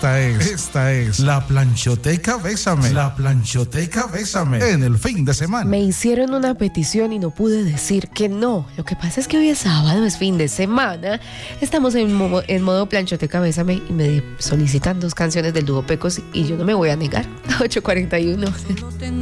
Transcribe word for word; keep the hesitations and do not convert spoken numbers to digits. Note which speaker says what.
Speaker 1: Esta es, esta es la Planchoteca Bésame. La Planchoteca Bésame. En el fin de semana.
Speaker 2: Me hicieron una petición y no pude decir que no. Lo que pasa es que hoy es sábado, es fin de semana. Estamos en, mo- en modo Planchoteca Bésame y me solicitan dos canciones del dúo Pecos y yo no me voy a negar. ocho cuarenta y uno